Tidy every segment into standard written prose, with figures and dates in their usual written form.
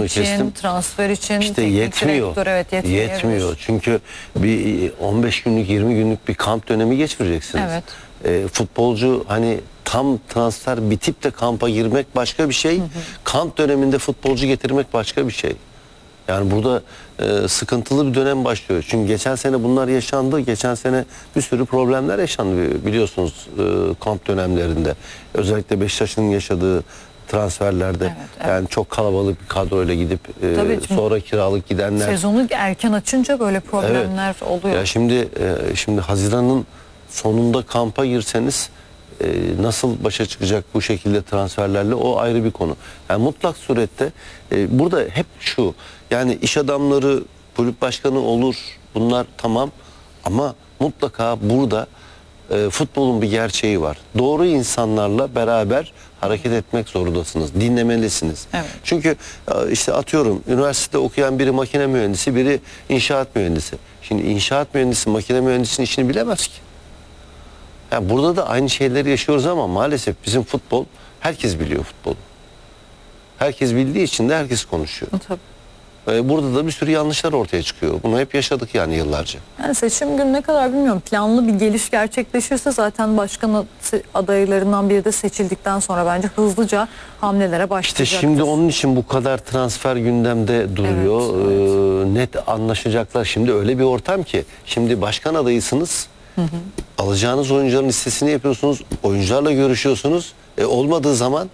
lafını kestim. Transfer için İşte yetmiyor. Direktör, evet, Yetmiyor. Çünkü bir 15 günlük 20 günlük bir kamp dönemi geçireceksiniz. Evet. Futbolcu hani tam transfer bitip de kampa girmek başka bir şey. Kamp döneminde futbolcu getirmek başka bir şey. Yani burada sıkıntılı bir dönem başlıyor. Çünkü geçen sene bunlar yaşandı. Geçen sene bir sürü problemler yaşandı biliyorsunuz kamp dönemlerinde. Özellikle Beşiktaş'ın yaşadığı transferlerde. Evet. Yani çok kalabalık bir kadroyla gidip sonra kiralık gidenler. Sezonu erken açınca böyle problemler oluyor. Ya şimdi Haziran'ın sonunda kampa girseniz nasıl başa çıkacak bu şekilde transferlerle, o ayrı bir konu. Yani mutlak surette burada hep şu, yani iş adamları, kulüp başkanı olur, bunlar tamam, ama mutlaka burada futbolun bir gerçeği var. Doğru insanlarla beraber hareket etmek zorundasınız, dinlemelisiniz. Evet. Çünkü işte atıyorum, üniversitede okuyan biri makine mühendisi, biri inşaat mühendisi. Şimdi inşaat mühendisi makine mühendisinin işini bilemez ki. Yani burada da aynı şeyleri yaşıyoruz ama maalesef bizim futbol, herkes biliyor futbolu. Herkes bildiği için de herkes konuşuyor. Tabii. Burada da bir sürü yanlışlar ortaya çıkıyor. Bunu hep yaşadık yani yıllarca. Yani seçim günü ne kadar bilmiyorum. Planlı bir geliş gerçekleşirse zaten başkan adaylarından biri de seçildikten sonra bence hızlıca hamlelere başlayacaktır. İşte şimdi onun için bu kadar transfer gündemde duruyor. Evet. Net anlaşacaklar. Şimdi öyle bir ortam ki, şimdi başkan adayısınız. Alacağınız oyuncuların listesini yapıyorsunuz. Oyuncularla görüşüyorsunuz. Olmadığı zaman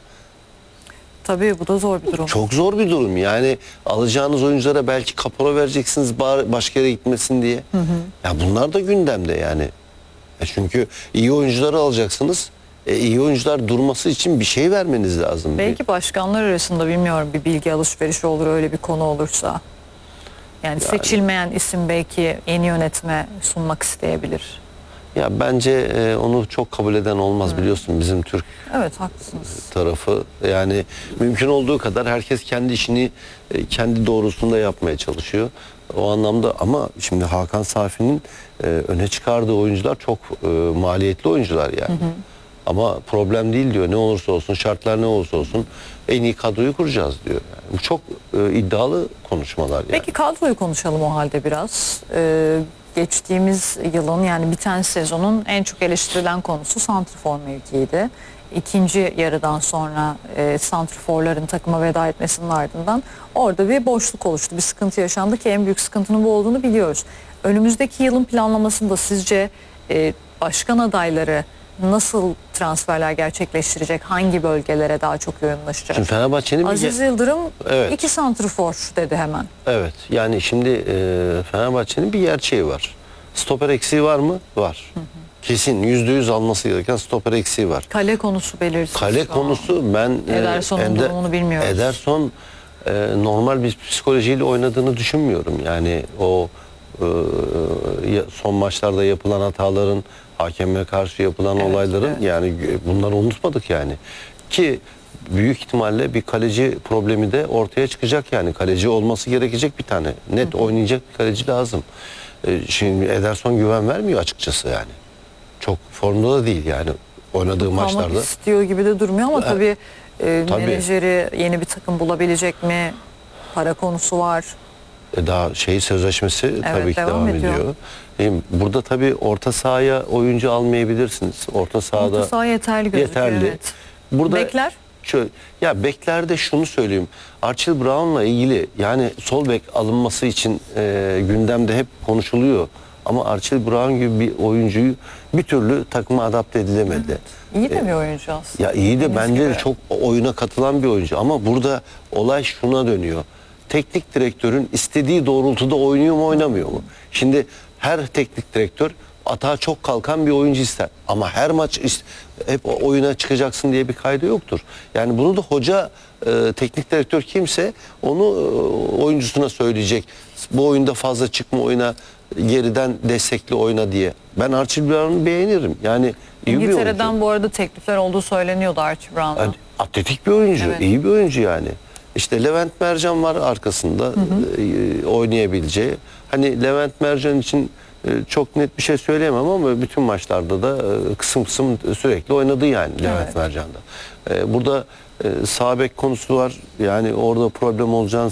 tabii bu da zor bir durum. çok zor bir durum. Yani alacağınız oyunculara belki kapora vereceksiniz başka yere gitmesin diye. Ya bunlar da gündemde yani. Çünkü iyi oyuncuları alacaksınız. İyi oyuncular durması için bir şey vermeniz lazım. Belki başkanlar arasında bilmiyorum bir bilgi alışverişi olur öyle bir konu olursa. Yani seçilmeyen isim belki yeni yönetime sunmak isteyebilir. Ya bence onu çok kabul eden olmaz, biliyorsun bizim Türk Evet, haklısınız. tarafı. Yani mümkün olduğu kadar herkes kendi işini kendi doğrusunda yapmaya çalışıyor. O anlamda, ama şimdi Hakan Safi'nin öne çıkardığı oyuncular çok maliyetli oyuncular yani. Ama problem değil diyor. Ne olursa olsun, şartlar ne olursa olsun en iyi kadroyu kuracağız diyor. Yani bu çok iddialı konuşmalar yani. Peki kadroyu konuşalım o halde biraz. Geçtiğimiz yılın, yani biten sezonun en çok eleştirilen konusu santrfor mevkiydi. İkinci yarıdan sonra santrforların takıma veda etmesinin ardından orada bir boşluk oluştu. Bir sıkıntı yaşandı ki en büyük sıkıntının bu olduğunu biliyoruz. Önümüzdeki yılın planlamasında sizce başkan adayları nasıl transferler gerçekleştirecek? Hangi bölgelere daha çok yoğunlaşacak? Şimdi Fenerbahçe'nin Aziz Yıldırım evet, 2 santrfor dedi hemen. Evet, yani şimdi Fenerbahçe'nin bir gerçeği var. Stoper eksiği var mı? Var. Kesin %100 alması gereken stoper eksiği var. Kale konusu belirsiz. Kale konusu, ben Ederson'un durumunu bilmiyoruz. Ederson normal bir psikolojiyle oynadığını düşünmüyorum. Yani o son maçlarda yapılan hataların, hakeme karşı yapılan olayların, yani bunları unutmadık yani. Ki büyük ihtimalle bir kaleci problemi de ortaya çıkacak yani. Kaleci olması gerekecek bir tane. Net oynayacak bir kaleci lazım. Şimdi Ederson güven vermiyor açıkçası yani. Çok formda da değil yani oynadığı maçlarda. Kalmak istiyor gibi de durmuyor ama tabii menajeri yeni bir takım bulabilecek mi? Para konusu var. Daha sözleşmesi tabii ki devam ediyor. Burada tabii orta sahaya oyuncu almayabilirsiniz. Orta saha yeterli gözüküyor. Evet. Burada bekler? Ya beklerde şunu söyleyeyim. Archie Brown'la ilgili, yani sol bek alınması için gündemde hep konuşuluyor. Ama Archie Brown gibi bir oyuncuyu bir türlü takıma adapte edilemedi. Evet. İyi de bir oyuncu aslında. Ya iyi de bence de çok oyuna katılan bir oyuncu. Ama burada olay şuna dönüyor. Teknik direktörün istediği doğrultuda oynuyor mu, oynamıyor mu? Şimdi her teknik direktör atağa çok kalkan bir oyuncu ister. Ama her maç hep oyuna çıkacaksın diye bir kaydı yoktur. Yani bunu da hoca, teknik direktör kimse onu oyuncusuna söyleyecek. Bu oyunda fazla çıkma oyuna, geriden destekli oyna diye. Ben Archie Brown'u beğenirim. Yani iyi bir oyuncu. İngiltere'den bu arada teklifler olduğu söyleniyordu Archie Brown'a. Yani atletik bir oyuncu, iyi bir oyuncu yani. İşte Levent Mercan var arkasında oynayabileceği. Hani Levent Mercan için çok net bir şey söyleyemem ama bütün maçlarda da kısım kısım sürekli oynadı yani Levent Mercan'da. Burada sağ bek konusu var. Yani orada problem olacağını